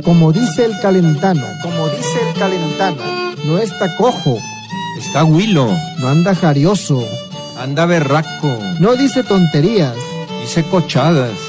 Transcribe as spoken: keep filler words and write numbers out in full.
como dice el calentano, como dice el calentano, no está cojo, está huilo, no anda jarioso, anda berraco, no dice tonterías, dice cochadas.